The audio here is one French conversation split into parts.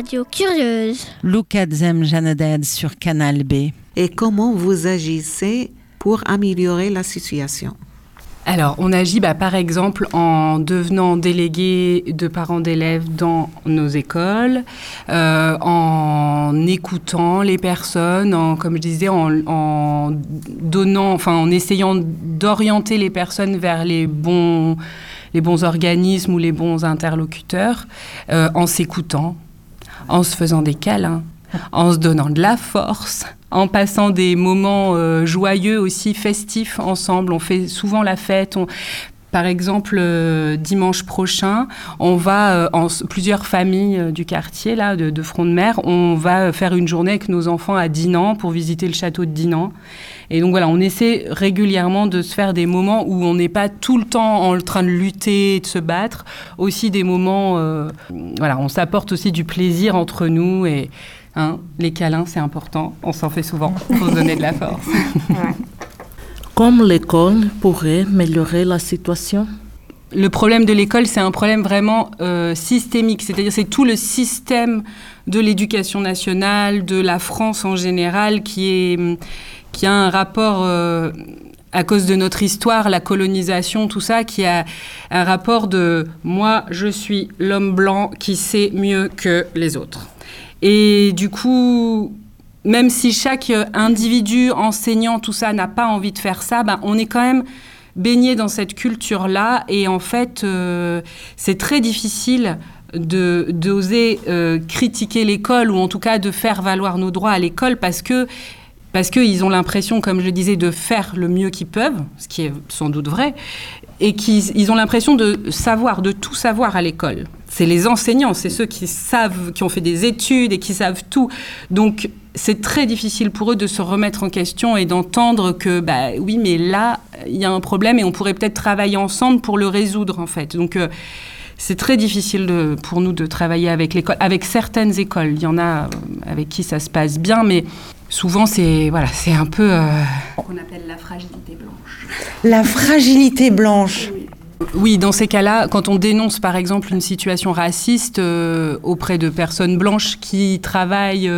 Radio Curieuse. Lukadzem Janeded sur Canal B. Et comment vous agissez pour améliorer la situation? Alors, on agit par exemple en devenant délégué de parents d'élèves dans nos écoles, en écoutant les personnes, comme je disais, en essayant d'orienter les personnes vers les bons organismes ou les bons interlocuteurs, en s'écoutant, en se faisant des câlins, en se donnant de la force, en passant des moments joyeux aussi, festifs ensemble. On fait souvent la fête. Par exemple, dimanche prochain, on va, plusieurs familles du quartier, là, de Front de Mer, on va faire une journée avec nos enfants à Dinan pour visiter le château de Dinan. Et donc voilà, on essaie régulièrement de se faire des moments où on n'est pas tout le temps en train de lutter, de se battre. Aussi des moments, on s'apporte aussi du plaisir entre nous et... les câlins, c'est important. On s'en fait souvent pour se donner de la force. Ouais. Comme l'école pourrait améliorer la situation? Le problème de l'école, c'est un problème vraiment systémique. C'est-à-dire c'est tout le système de l'éducation nationale, de la France en général, qui a un rapport... à cause de notre histoire, la colonisation, tout ça, qui a un rapport de « moi, je suis l'homme blanc qui sait mieux que les autres ». Et du coup, même si chaque individu, enseignant, tout ça, n'a pas envie de faire ça, on est quand même baigné dans cette culture-là. Et en fait, c'est très difficile d'oser critiquer l'école ou en tout cas de faire valoir nos droits à l'école parce qu'ils ont l'impression, comme je le disais, de faire le mieux qu'ils peuvent, ce qui est sans doute vrai, et qu'ils ont l'impression de tout savoir à l'école. C'est les enseignants, c'est ceux qui savent, qui ont fait des études et qui savent tout. Donc, c'est très difficile pour eux de se remettre en question et d'entendre que, oui, mais là, il y a un problème et on pourrait peut-être travailler ensemble pour le résoudre, en fait. Donc, c'est très difficile pour nous de travailler avec l'école, avec certaines écoles. Il y en a avec qui ça se passe bien, mais souvent, c'est un peu... qu'on appelle la fragilité blanche. La fragilité blanche. Oui, dans ces cas-là, quand on dénonce par exemple une situation raciste auprès de personnes blanches qui travaillent,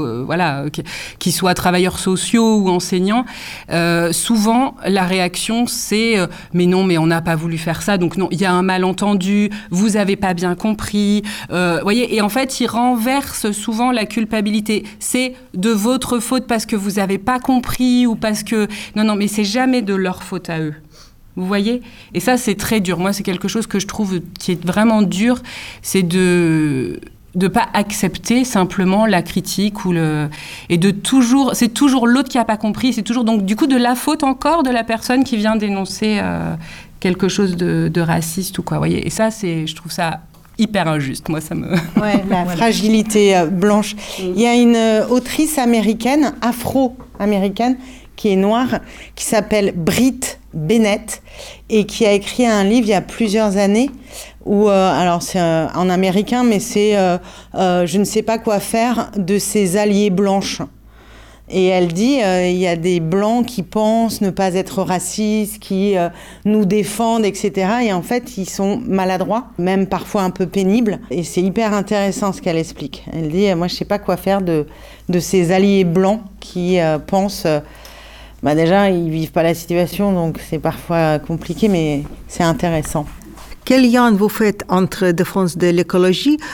qui soient travailleurs sociaux ou enseignants, souvent la réaction c'est mais non, mais on n'a pas voulu faire ça, donc non, il y a un malentendu, vous n'avez pas bien compris, voyez, et en fait ils renversent souvent la culpabilité. C'est de votre faute parce que vous n'avez pas compris ou parce que non, mais c'est jamais de leur faute à eux. Vous voyez ? Et ça, c'est très dur. Moi, c'est quelque chose que je trouve qui est vraiment dur, c'est de pas accepter simplement la critique et de toujours... C'est toujours l'autre qui n'a pas compris. C'est toujours, donc, du coup, de la faute encore de la personne qui vient dénoncer quelque chose de raciste ou quoi. Vous voyez ? Et ça, je trouve ça hyper injuste. Moi, ça me... Ouais, la fragilité blanche. Il y a une autrice américaine, afro-américaine, qui est noire, qui s'appelle Brit Bennett et qui a écrit un livre il y a plusieurs années où, alors c'est en américain, mais c'est je ne sais pas quoi faire de ces alliés blanches. Et elle dit, il y a des blancs qui pensent ne pas être racistes, qui nous défendent, etc. Et en fait, ils sont maladroits, même parfois un peu pénibles. Et c'est hyper intéressant ce qu'elle explique. Elle dit, moi je ne sais pas quoi faire de ces alliés blancs qui pensent... déjà, ils ne vivent pas la situation, donc c'est parfois compliqué, mais c'est intéressant. Quel lien vous faites entre défense de l'écologie